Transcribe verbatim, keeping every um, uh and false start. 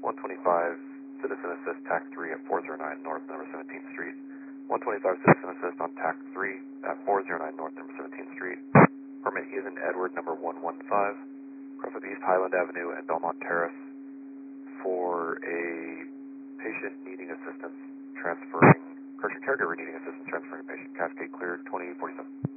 one twenty-five Citizen Assist T A C three at four oh nine North Number seventeenth Street. one twenty-five Citizen Assist on T A C three at four oh nine North Number seventeenth Street. Permit is in Edward number one one five, across of East Highland Avenue and Belmont Terrace for a patient needing assistance transferring, urgent caregiver needing assistance transferring a patient. Cascade cleared twenty forty-seven.